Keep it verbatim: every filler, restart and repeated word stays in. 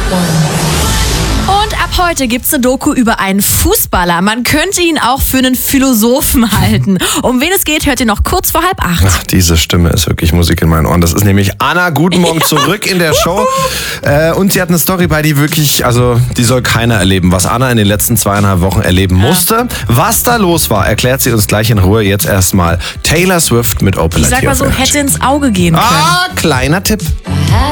Und ab heute gibt's eine Doku über einen Fußballer. Man könnte ihn auch für einen Philosophen halten. Um wen es geht, hört ihr noch kurz vor halb acht. Ach, diese Stimme ist wirklich Musik in meinen Ohren. Das ist nämlich Anna. Guten Morgen, ja. Zurück in der Show. Äh, und sie hat eine Story bei, die wirklich, also die soll keiner erleben, was Anna in den letzten zweieinhalb Wochen erleben musste. Ja. Was da los war, erklärt sie uns gleich in Ruhe. Jetzt erstmal Taylor Swift mit Open Ich sag mal so, hätte ins Auge gehen können. Ah, kleiner Tipp.